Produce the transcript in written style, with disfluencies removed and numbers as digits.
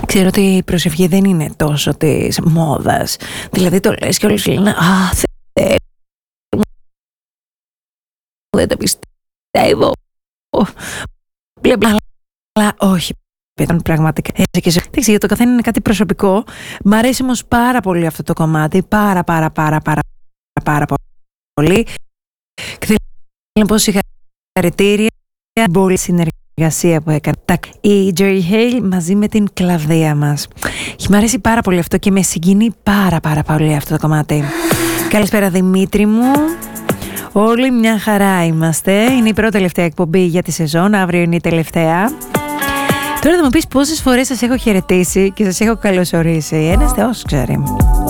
Ξέρω ότι η προσευχή δεν είναι τόσο της μόδας. Δηλαδή το λες και όλοι σου λένε «Α, Θεέ μου, δεν το πιστεύω». Αλλά όχι, ήταν πραγματικά. Για το καθένα είναι κάτι προσωπικό. Μ' αρέσει όμως πάρα πολύ αυτό το κομμάτι. Πάρα πολύ. Και θέλω να πω συγχαρητήρια για πολύ συνεργασία που έκανε η Jerry Hale μαζί με την Κλαδία μας. Μ' αρέσει πάρα πολύ αυτό και με συγκινεί πάρα πολύ αυτό το κομμάτι. Καλησπέρα Δημήτρη μου. Όλοι μια χαρά είμαστε. Είναι η πρώτη τελευταία εκπομπή για τη σεζόν. Αύριο είναι η τελευταία. Τώρα θα μου πεις πόσες φορές σας έχω χαιρετήσει και σας έχω καλωσορίσει. Ένας Θεός ξέρει.